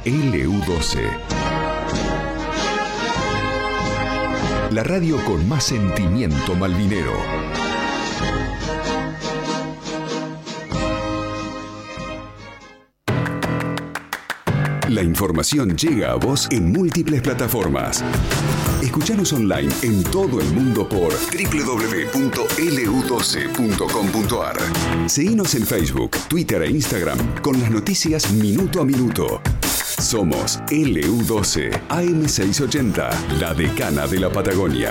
LU12. La radio con más sentimiento malvinero. La información llega a vos en múltiples plataformas. Escuchanos online en todo el mundo por www.lu12.com.ar. Seguinos en Facebook, Twitter e Instagram con las noticias minuto a minuto. Somos LU12 AM680, la decana de la Patagonia.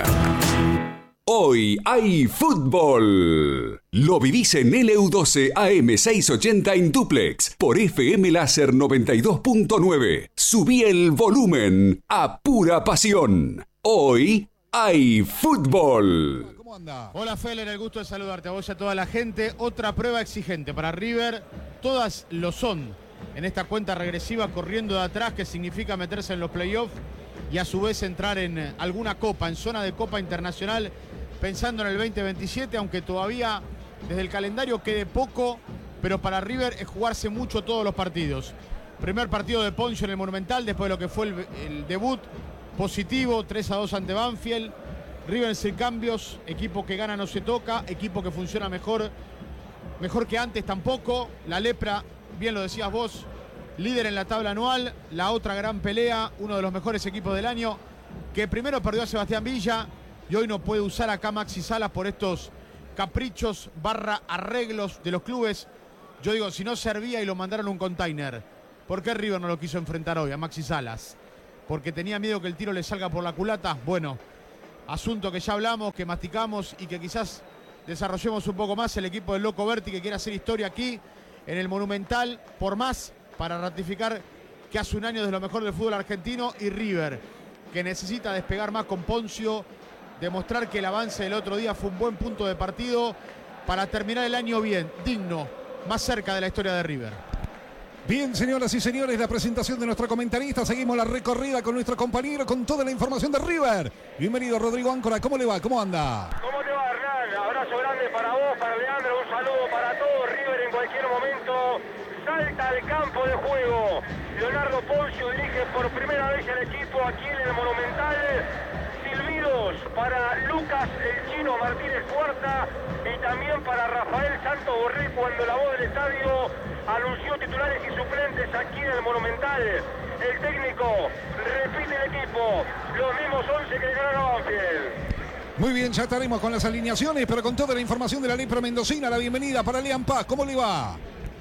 Hoy hay fútbol. Lo vivís en LU12 AM680 en duplex por FM Láser 92.9. Subí el volumen a pura pasión. Hoy hay fútbol. ¿Cómo anda? Hola Feller, el gusto de saludarte a vos y a toda la gente. Otra prueba exigente para River. Todas lo son en esta cuenta regresiva corriendo de atrás, que significa meterse en los playoffs y a su vez entrar en alguna copa, en zona de Copa Internacional, pensando en el 2027, aunque todavía desde el calendario quede poco, pero para River es jugarse mucho todos los partidos. Primer partido de Poncio en el Monumental, después de lo que fue el debut positivo, 3-2 ante Banfield. River sin cambios, equipo que gana no se toca, equipo que funciona mejor que antes tampoco. La lepra, bien lo decías vos, líder en la tabla anual, la otra gran pelea, uno de los mejores equipos del año, que primero perdió a Sebastián Villa y hoy no puede usar acá Maxi Salas por estos caprichos / arreglos de los clubes. Yo digo, si no servía y lo mandaron a un container, ¿por qué River no lo quiso enfrentar hoy a Maxi Salas? ¿Porque tenía miedo que el tiro le salga por la culata? Bueno, asunto que ya hablamos, que masticamos y que quizás desarrollemos un poco más. El equipo del Loco Berti, que quiere hacer historia aquí en el Monumental, por más, para ratificar que hace un año de lo mejor del fútbol argentino. Y River, que necesita despegar más con Poncio, demostrar que el avance del otro día fue un buen punto de partido para terminar el año bien, digno, más cerca de la historia de River. Bien, señoras y señores, la presentación de nuestro comentarista. Seguimos la recorrida con nuestro compañero con toda la información de River. Bienvenido, Rodrigo Áncora. ¿Cómo le va? ¿Cómo anda? ¿Cómo te va, Hernán? Abrazo grande para vos, para Leandro. Un saludo para todos. River en cualquier momento salta al campo de juego. Leonardo Poncio dirige por primera vez al equipo aquí en el Monumental. Silbidos para Lucas el Chino Martínez Cuarta y también para Rafael Santos Borré cuando la voz del estadio anunció titulares y suplentes aquí en el Monumental. El técnico repite el equipo, los mismos 11 que le ganaron a Banfield. Muy bien, ya estaremos con las alineaciones, pero con toda la información de la lepra mendocina. La bienvenida para Lean Paz. ¿Cómo le va?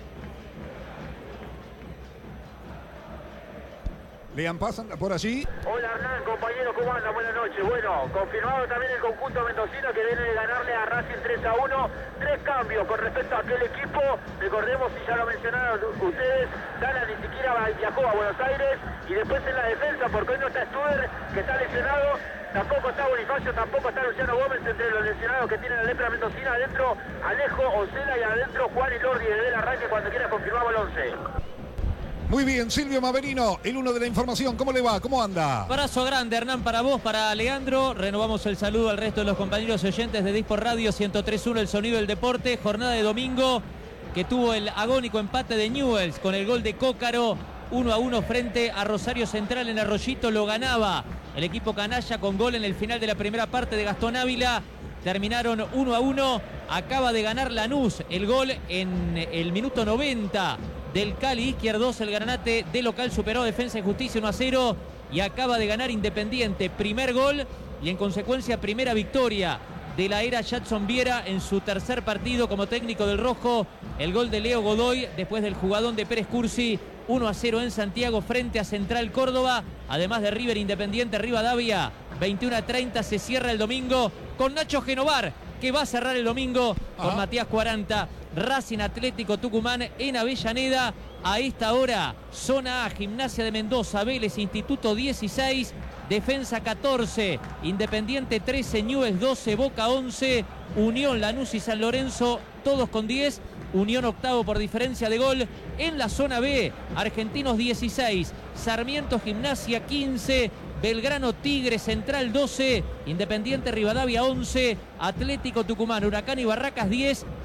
Lean Paz, anda por allí. Hola Hernán, compañero, ¿cómo anda? Buenas noches. Bueno, confirmado también el conjunto mendocino que viene de ganarle a Racing 3-1. 3 cambios con respecto a aquel equipo. Recordemos, si ya lo mencionaron ustedes, Dana ni siquiera viajó a Buenos Aires. Y después en la defensa, porque hoy no está Studer, que está lesionado. Tampoco está Bonifacio, tampoco está Luciano Gómez, entre los lesionados que tiene la lepra mendocina. Adentro Alejo Ocela y adentro Juan y Lordi. Desde el arranque, cuando quiera confirmamos el 11. Muy bien, Silvio Maverino, el uno de la información. ¿Cómo le va? ¿Cómo anda? Abrazo grande, Hernán, para vos, para Leandro. Renovamos el saludo al resto de los compañeros oyentes de Dispor Radio 103.1, el sonido del deporte. Jornada de domingo que tuvo el agónico empate de Newell's con el gol de Cócaro. 1-1 frente a Rosario Central en Arroyito. Lo ganaba el equipo canalla con gol en el final de la primera parte de Gastón Ávila. Terminaron 1-1. Acaba de ganar Lanús el gol en el minuto 90 del Cali Izquierdos. El Granate de local superó a Defensa y Justicia 1-0 y acaba de ganar Independiente. Primer gol y en consecuencia primera victoria de la era Jadson Viera en su tercer partido como técnico del Rojo. El gol de Leo Godoy después del jugadón de Pérez Cursi. 1-0 en Santiago frente a Central Córdoba. Además de River Independiente Rivadavia. 21:30 se cierra el domingo con Nacho Genovar, que va a cerrar el domingo con Matías 40. Racing Atlético Tucumán en Avellaneda. A esta hora, zona A, Gimnasia de Mendoza, Vélez, Instituto 16, Defensa 14, Independiente 13, Newell's 12, Boca 11, Unión, Lanús y San Lorenzo, todos con 10. Unión octavo por diferencia de gol. En la zona B, Argentinos 16, Sarmiento Gimnasia 15, Belgrano Tigre Central 12, Independiente Rivadavia 11, Atlético Tucumán, Huracán y Barracas 10,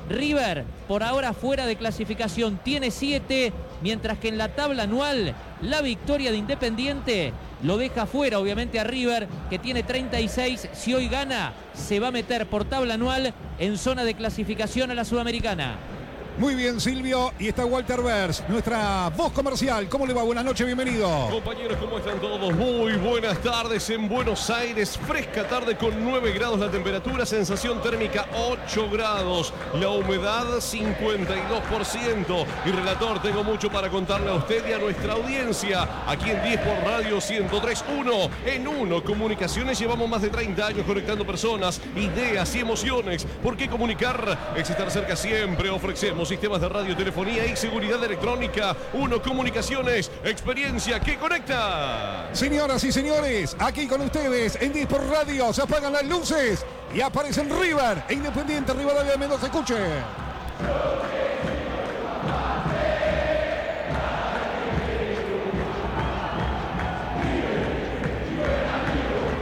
River, por ahora fuera de clasificación, tiene 7, mientras que en la tabla anual, la victoria de Independiente lo deja fuera, obviamente, a River, que tiene 36. Si hoy gana, se va a meter por tabla anual en zona de clasificación a la Sudamericana. Muy bien, Silvio. Y está Walter Vers, nuestra voz comercial. ¿Cómo le va? Buenas noches, bienvenido. Compañeros, ¿cómo están todos? Muy buenas tardes en Buenos Aires. Fresca tarde con 9 grados la temperatura, sensación térmica 8 grados, la humedad 52%. Y relator, tengo mucho para contarle a usted y a nuestra audiencia. Aquí en 10 por Radio 103.1. En 1 Comunicaciones llevamos más de 30 años conectando personas, ideas y emociones. ¿Por qué comunicar? Es estar cerca siempre. Ofrecemos sistemas de radio, telefonía y seguridad electrónica. 1 Comunicaciones, experiencia que conecta. Señoras y señores, aquí con ustedes en 10 por Radio se apagan las luces y aparecen River e Independiente Rivadavia de Mendoza. Escuche.